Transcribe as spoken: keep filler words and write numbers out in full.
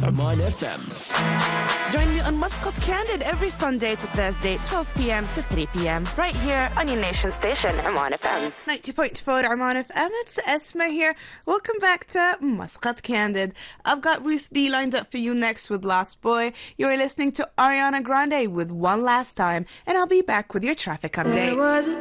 Oman F M. Join me on Muscat Candid every Sunday to Thursday, twelve p.m. to three p.m. right here on your nation station, Oman F M. ninety point four Oman F M. It's Esma here. Welcome back to Muscat Candid. I've got Ruth B lined up for you next with Lost Boy. You're listening to Ariana Grande with One Last Time, and I'll be back with your traffic update.